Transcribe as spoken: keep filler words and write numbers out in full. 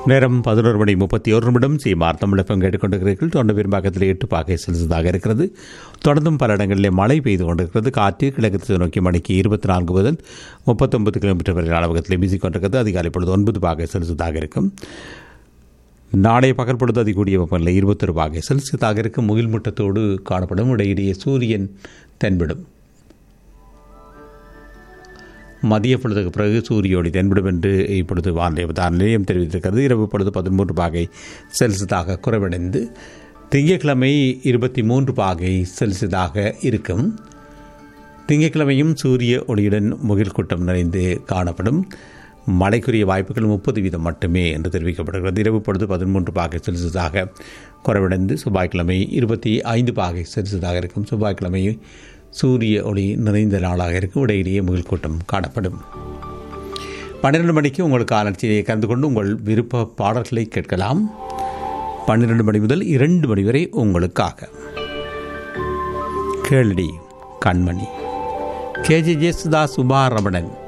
நேரம் பதினோரு மணி முப்பத்தி ஒரு நிமிடம் சீமார் தமிழகம் கேட்டுக்கொண்டிருக்கிறீர்கள். தொண்ட பெரும்பாக்கத்தில் எட்டு பாகை செல்சியஸாக இருக்கிறது. தொடர்ந்தும் பல இடங்களிலே மழை பெய்து கொண்டிருக்கிறது. காற்று கிழக்கு நோக்கி மணிக்கு இருபத்தி நான்கு முதல் முப்பத்தொன்பது கிலோமீட்டர் வரை அளவகத்தில் வீசிக்கொண்டிருக்கிறது. அதிகாலை பொழுது ஒன்பது பாகை செல்சியஸாக இருக்கும். நாளைய பகல் பொழுது அதிகூடிய வெப்பநிலை இருபத்தொரு பாகை செல்சியஸாக இருக்கும். முகில் மூட்டத்தோடு காணப்படும். இடையிடையே சூரியன் தென்படும். மதிய பொழுதுக்கு பிறகு சூரியோடி தென்படும் என்று இப்பொழுது வானிலை நிலையம் தெரிவித்திருக்கிறது. இரவு பொழுது பதிமூன்று பாகை செல்சியஸாக குறைவடைந்து திங்கட்கிழமை இருபத்தி மூன்று பாகை செல்சியஸாக இருக்கும். திங்கட்கிழமையும் சூரிய ஒளியுடன் முகில் கூட்டம் நிறைந்து காணப்படும். மழைக்குரிய வாய்ப்புகள் முப்பது வீதம் மட்டுமே என்று தெரிவிக்கப்படுகிறது. இரவு பொழுது பதிமூன்று பாகை செல்சியஸாக குறைவடைந்து செவ்வாய்க்கிழமை இருபத்தி ஐந்து பாகை செல்சியஸாக இருக்கும். செவ்வாய்க்கிழமை சூரிய ஒளி நிறைந்த நாளாக இருக்கும். இடையிலேயே முகில் கூட்டம் காணப்படும். பன்னிரண்டு மணிக்கு உங்களுக்கு ஆராய்ச்சியை கலந்து கொண்டு உங்கள் விருப்ப பாடல்களை கேட்கலாம். பன்னிரண்டு மணி முதல் இரண்டு மணி வரை உங்களுக்காக கேளடி கண்மணி, கே ஜே ஜேசுதாஸ், சுபா ரமணன்,